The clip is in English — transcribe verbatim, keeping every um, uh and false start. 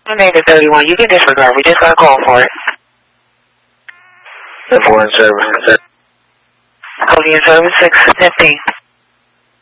Made to thirty-one. You can disregard. We just got a call for it. The foreign service. Codian service six fifteen.